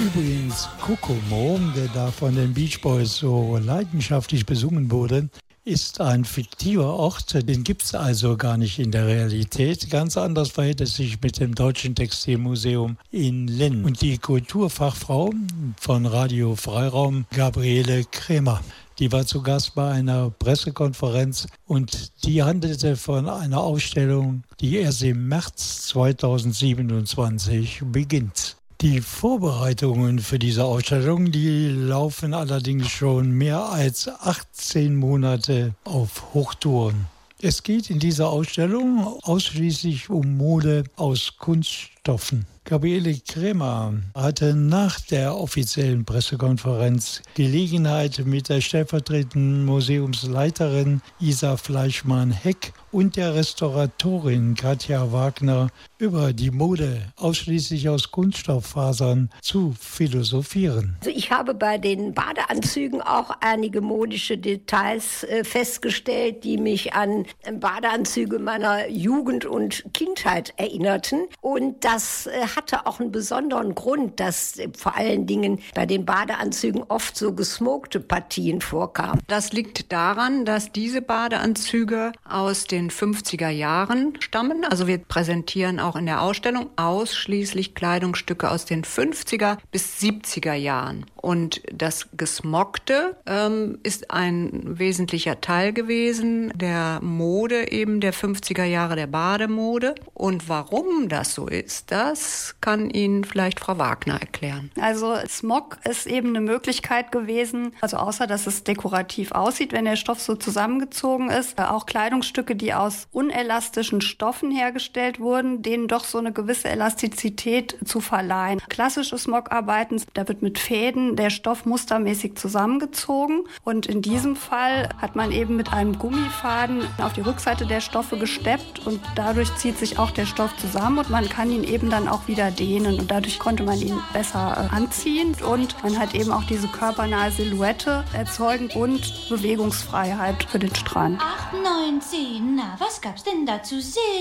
Übrigens, Kokomo, der da von den Beach Boys so leidenschaftlich besungen wurde, ist ein fiktiver Ort, den gibt es also gar nicht in der Realität. Ganz anders verhält es sich mit dem Deutschen Textilmuseum in Linn. Und die Kulturfachfrau von Radio Freiraum, Gabriele Krämer, die war zu Gast bei einer Pressekonferenz und die handelte von einer Ausstellung, die erst im März 2027 beginnt. Die Vorbereitungen für diese Ausstellung, die laufen allerdings schon mehr als 18 Monate auf Hochtouren. Es geht in dieser Ausstellung ausschließlich um Mode aus Kunststoffen. Gabriele Krämer hatte nach der offiziellen Pressekonferenz Gelegenheit, mit der stellvertretenden Museumsleiterin Isa Fleischmann-Heck und der Restauratorin Katja Wagner über die Mode ausschließlich aus Kunststofffasern zu philosophieren. Also ich habe bei den Badeanzügen auch einige modische Details festgestellt, die mich an Badeanzüge meiner Jugend und Kindheit erinnerten. Und das hatte auch einen besonderen Grund, dass vor allen Dingen bei den Badeanzügen oft so gesmokte Partien vorkamen. Das liegt daran, dass diese Badeanzüge aus den 50er Jahren stammen. Also wir präsentieren auch in der Ausstellung ausschließlich Kleidungsstücke aus den 50er bis 70er Jahren. Und das Gesmockte ist ein wesentlicher Teil gewesen der Mode eben der 50er Jahre, der Bademode. Und warum das so ist, das kann Ihnen vielleicht Frau Wagner erklären. Also Smog ist eben eine Möglichkeit gewesen, also außer dass es dekorativ aussieht, wenn der Stoff so zusammengezogen ist, auch Kleidungsstücke, die aus unelastischen Stoffen hergestellt wurden, denen doch so eine gewisse Elastizität zu verleihen. Klassische Smogarbeiten, da wird mit Fäden der Stoff mustermäßig zusammengezogen und in diesem Fall hat man eben mit einem Gummifaden auf die Rückseite der Stoffe gesteppt und dadurch zieht sich auch der Stoff zusammen und man kann ihn eben dann auch wieder dehnen und dadurch konnte man ihn besser anziehen und man hat eben auch diese körpernahe Silhouette erzeugen und Bewegungsfreiheit für den Strand. 8, 9, 10, na, was gab's denn da zu sehen?